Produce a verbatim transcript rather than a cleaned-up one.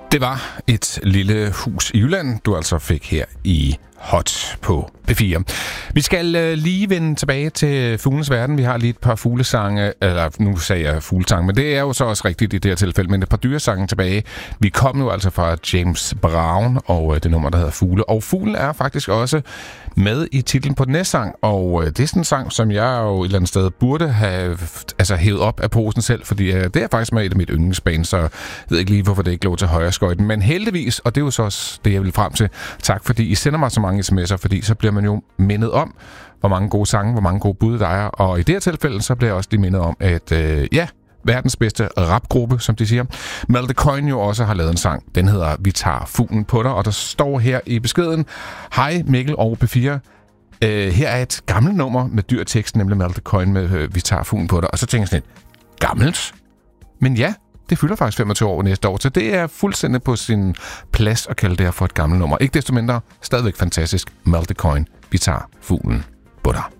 Det var et lille hus i Jylland, du altså fik her i Hot på P fire. Vi skal øh, lige vende tilbage til fuglenes verden. Vi har lige et par fuglesange, eller nu sagde jeg fuglesange, men det er jo så også rigtigt i det her tilfælde, men et par dyresange tilbage. Vi kom jo altså fra James Brown og øh, det nummer, der hedder Fugle. Og fuglen er faktisk også med i titlen på den næste sang, og øh, det er sådan en sang, som jeg jo et eller andet sted burde have altså, hævet op af posen selv, fordi øh, det er faktisk med et af mit yndlingsband, så jeg ved ikke lige, hvorfor det ikke lå til højre skøjten. Men heldigvis, og det er jo så også det, jeg vil frem til. Tak, fordi I sender mig så mange sms'er, fordi så bliver man jo mindet om, hvor mange gode sange, hvor mange gode bud der er. Og i det her tilfælde, så bliver jeg også lige mindet om, at øh, ja, verdens bedste rapgruppe, som de siger, Malte Coyne jo også har lavet en sang. Den hedder Vi tager fuglen på dig, og der står her i beskeden: Hej Mikkel og P fire. Øh, her er et gammelt nummer med dyr tekst, nemlig Malte Coyne med øh, Vi tager fuglen på dig. Og så tænker jeg sådan lidt, gammelt? Men ja, det fylder faktisk femogtyve år næste år, så det er fuldstændig på sin plads at kalde det her for et gammelt nummer. Ikke desto mindre, stadigvæk fantastisk. Malte Coyne, Vi tager fuglen på dig.